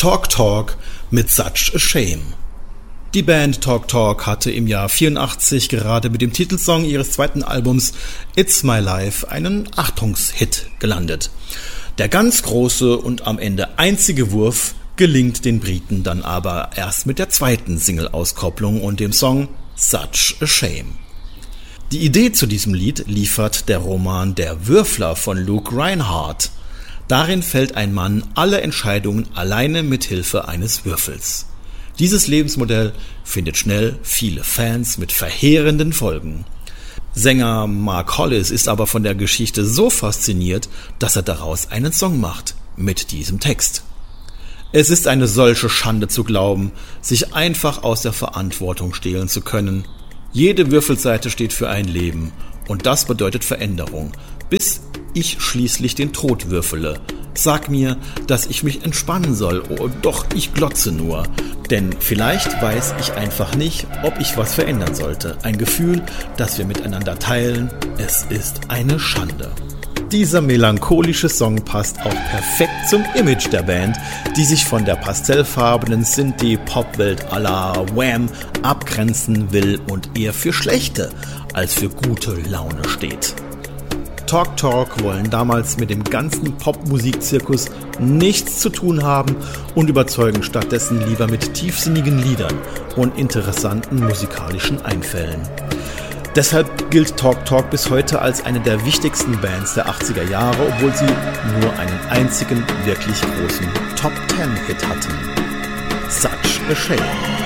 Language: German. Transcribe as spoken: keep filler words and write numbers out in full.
Talk Talk mit Such a Shame. Die Band Talk Talk hatte im Jahr vierundachtzig gerade mit dem Titelsong ihres zweiten Albums It's My Life einen Achtungshit gelandet. Der ganz große und am Ende einzige Wurf gelingt den Briten dann aber erst mit der zweiten Single-Auskopplung und dem Song Such a Shame. Die Idee zu diesem Lied liefert der Roman Der Würfler von Luke Rhinehart. Darin fällt ein Mann alle Entscheidungen alleine mit Hilfe eines Würfels. Dieses Lebensmodell findet schnell viele Fans mit verheerenden Folgen. Sänger Mark Hollis ist aber von der Geschichte so fasziniert, dass er daraus einen Song macht mit diesem Text. Es ist eine solche Schande zu glauben, sich einfach aus der Verantwortung stehlen zu können. Jede Würfelseite steht für ein Leben und das bedeutet Veränderung, bis ich schließlich den Tod würfele. Sag mir, dass ich mich entspannen soll, oh, doch ich glotze nur. Denn vielleicht weiß ich einfach nicht, ob ich was verändern sollte. Ein Gefühl, das wir miteinander teilen, es ist eine Schande. Dieser melancholische Song passt auch perfekt zum Image der Band, die sich von der pastellfarbenen Synthie-Pop-Welt à la Wham abgrenzen will und eher für schlechte als für gute Laune steht. Talk Talk wollen damals mit dem ganzen Popmusikzirkus nichts zu tun haben und überzeugen stattdessen lieber mit tiefsinnigen Liedern und interessanten musikalischen Einfällen. Deshalb gilt Talk Talk bis heute als eine der wichtigsten Bands der achtziger Jahre, obwohl sie nur einen einzigen wirklich großen Top-Ten-Hit hatten. Such a Shame.